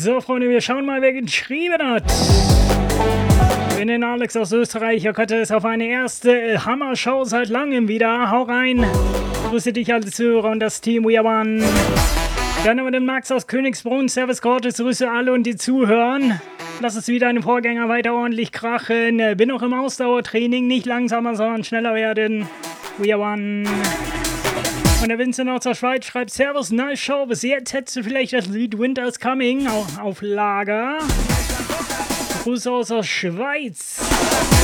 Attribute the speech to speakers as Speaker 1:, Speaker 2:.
Speaker 1: So, Freunde, wir schauen mal, wer geschrieben hat. Bin den Alex aus Österreich. Ihr könnt es auf eine erste Hammer-Show seit langem wieder. Hau rein. Grüße dich alle Zuhörer und das Team We Are One. Dann haben wir den Max aus Königsbrunn. Servus Gottes, Grüße alle und die zuhören. Lass es wieder einen Vorgänger weiter ordentlich krachen. Bin noch im Ausdauertraining. Nicht langsamer, sondern schneller werden. We Are One. Und der Vincent aus der Schweiz schreibt: Servus, nice Show. Bis jetzt hättest du vielleicht das Lied Winter is Coming auf Lager. Grüße aus der Schweiz.